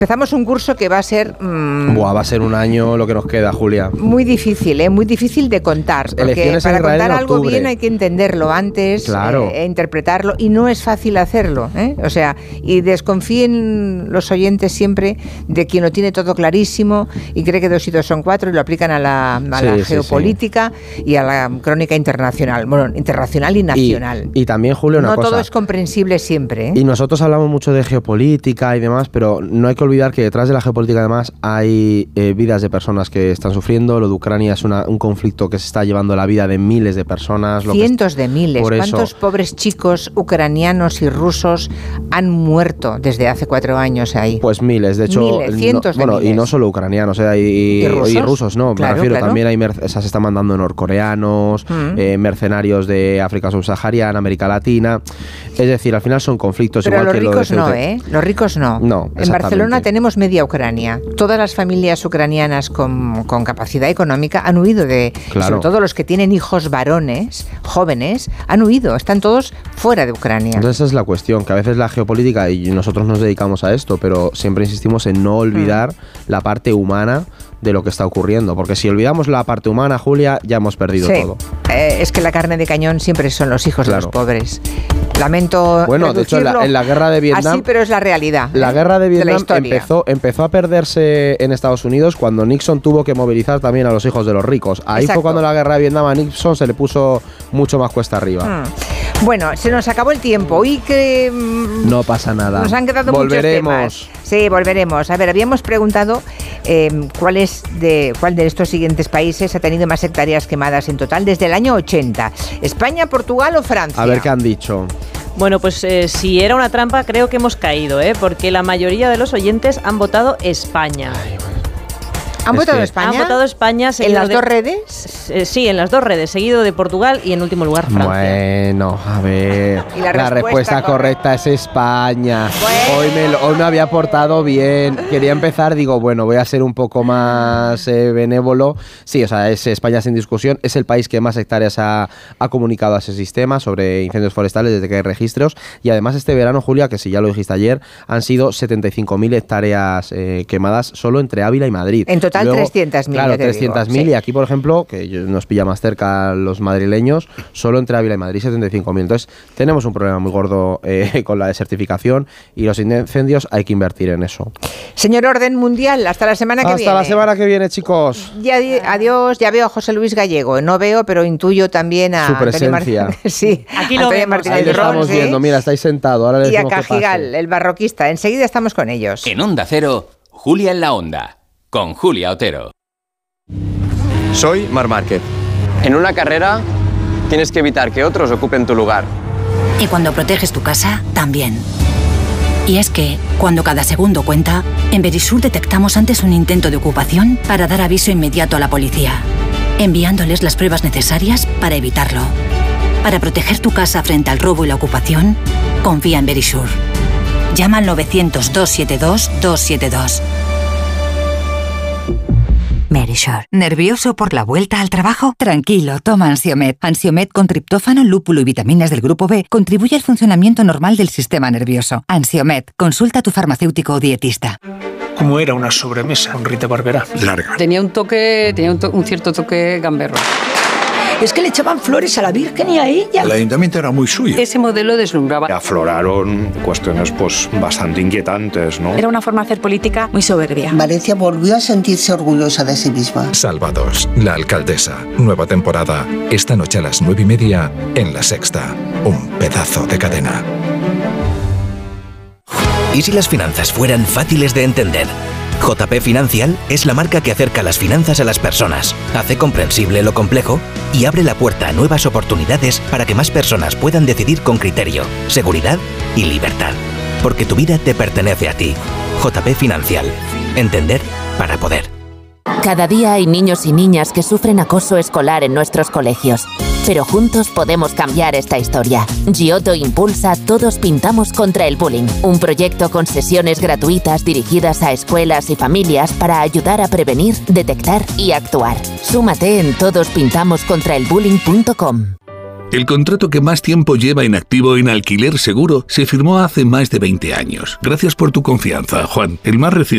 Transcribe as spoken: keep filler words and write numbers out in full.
Empezamos un curso que va a ser... Mmm, Buah, va a ser un año lo que nos queda, Julia. Muy difícil, ¿eh? Muy difícil de contar. Porque Elecciones para en Israel contar en algo octubre. bien hay que entenderlo antes, Claro. eh, e interpretarlo, y no es fácil hacerlo, ¿eh? O sea, y desconfíen los oyentes siempre de quien lo tiene todo clarísimo y cree que dos y dos son cuatro y lo aplican a la, a Sí, la sí, geopolítica sí. y a la crónica internacional. Bueno, internacional y nacional. Y, y también, Julio, una no cosa. todo es comprensible siempre, ¿eh? Y nosotros hablamos mucho de geopolítica y demás, pero no hay que olvidar que detrás de la geopolítica además hay eh, vidas de personas que están sufriendo. Lo de Ucrania es una, un conflicto que se está llevando la vida de miles de personas. Lo Cientos que de miles. Por ¿Cuántos eso, pobres chicos ucranianos y rusos han muerto desde hace cuatro años ahí? Pues miles, de hecho. Miles, cientos no, de bueno, miles. Y no solo ucranianos, eh, hay, ¿Y rusos? y rusos, no, Claro, me refiero. claro. También hay mer- se están mandando norcoreanos, mm. eh, mercenarios de África subsahariana, América Latina. Es decir, al final son conflictos Pero igual los que ricos lo de no, ¿eh? Los ricos no. No, en Barcelona tenemos media Ucrania. Todas las familias ucranianas con, con capacidad económica han huido de... Claro. Sobre todo los que tienen hijos varones, jóvenes, han huido. Están todos fuera de Ucrania. Entonces esa es la cuestión, que a veces la geopolítica, y nosotros nos dedicamos a esto, pero siempre insistimos en no olvidar mm. la parte humana de lo que está ocurriendo, porque si olvidamos la parte humana, Julia, ya hemos perdido sí. todo. Eh, es que la carne de cañón siempre son los hijos claro. de los pobres. Lamento Bueno, de hecho, en la, en la guerra de Vietnam... Así, pero es la realidad. La ¿eh? guerra de Vietnam de empezó, empezó a perderse en Estados Unidos cuando Nixon tuvo que movilizar también a los hijos de los ricos. Ahí Exacto. fue cuando la guerra de Vietnam a Nixon se le puso mucho más cuesta arriba. Hmm. Bueno, se nos acabó el tiempo. Hoy que... No pasa nada. Nos han quedado Volveremos. muchos temas. Sí, volveremos. A ver, habíamos preguntado eh, cuál, es de, cuál de estos siguientes países ha tenido más hectáreas quemadas en total desde el año ochenta. ¿España, Portugal o Francia? A ver qué han dicho. Bueno, pues eh, si era una trampa, creo que hemos caído, ¿eh? Porque la mayoría de los oyentes han votado España. Ay, bueno. ¿Han es votado que... España? Han votado España. ¿En las de, dos redes? Eh, sí, en las dos redes, seguido de Portugal y en último lugar Francia. Bueno, a ver. ¿Y la la respuesta, respuesta correcta es España. Bueno. Hoy, me, hoy me había portado bien. Quería empezar, digo, bueno, voy a ser un poco más eh, benévolo. Sí, o sea, es España sin discusión. Es el país que más hectáreas ha, ha comunicado a ese sistema sobre incendios forestales desde que hay registros. Y además este verano, Julia, que si ya lo dijiste ayer, han sido setenta y cinco mil hectáreas eh, quemadas solo entre Ávila y Madrid. En total Luego, trescientas mil. Claro, trescientas mil. Sí. Y aquí, por ejemplo, que nos pilla más cerca los madrileños, solo entre Ávila y Madrid setenta y cinco mil. Entonces, tenemos un problema muy gordo eh, con la desertificación y los incendios hay que invertir en eso. Señor Orden Mundial, hasta la semana que hasta viene. Hasta la semana que viene, chicos. Ya, adiós, ya veo a José Luis Gallego. No veo, pero intuyo también a... Su presencia. Mar- sí, aquí lo vemos. Martínez Ahí lo Ron, estamos ¿sí? viendo. Mira, estáis sentado. Ahora les y a decimos Cajigal, el barroquista. Enseguida estamos con ellos. En Onda Cero, Julia en la Onda, con Julia Otero. Soy Marc Márquez. En una carrera tienes que evitar que otros ocupen tu lugar. Y cuando proteges tu casa, también. Y es que, cuando cada segundo cuenta, en Verisur detectamos antes un intento de ocupación para dar aviso inmediato a la policía, enviándoles las pruebas necesarias para evitarlo. Para proteger tu casa frente al robo y la ocupación, confía en Verisur. Llama al novecientos, doscientos setenta y dos, doscientos setenta y dos. Verisur. ¿Nervioso por la vuelta al trabajo? Tranquilo, toma Ansiomed. Ansiomed con triptófano, lúpulo y vitaminas del grupo B contribuye al funcionamiento normal del sistema nervioso. Ansiomed. Consulta a tu farmacéutico o dietista. Como era una sobremesa con Rita Barberá. Larga. Tenía un toque, tenía un, to- un cierto toque gamberro. Es que le echaban flores a la Virgen y a ella. El ayuntamiento era muy suyo. Ese modelo deslumbraba. Afloraron cuestiones pues bastante inquietantes, ¿no? Era una forma de hacer política muy soberbia. Valencia volvió a sentirse orgullosa de sí misma. Salvados, la alcaldesa. Nueva temporada. Esta noche a las nueve y media en La Sexta. Un pedazo de cadena. ¿Y si las finanzas fueran fáciles de entender? J P Financial es la marca que acerca las finanzas a las personas, hace comprensible lo complejo y abre la puerta a nuevas oportunidades para que más personas puedan decidir con criterio, seguridad y libertad. Porque tu vida te pertenece a ti. J P Financial. Entender para poder. Cada día hay niños y niñas que sufren acoso escolar en nuestros colegios. Pero juntos podemos cambiar esta historia. Giotto impulsa Todos Pintamos contra el Bullying, un proyecto con sesiones gratuitas dirigidas a escuelas y familias para ayudar a prevenir, detectar y actuar. Súmate en todos pintamos contra el bullying punto com. El contrato que más tiempo lleva en activo en Alquiler Seguro se firmó hace más de veinte años. Gracias por tu confianza, Juan, el más reciente.